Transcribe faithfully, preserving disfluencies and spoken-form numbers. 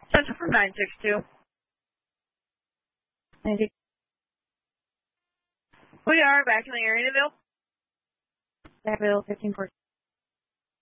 Central from nine six two. Thank you. We are back in the area, Bill. Bill, fifteen fourteen.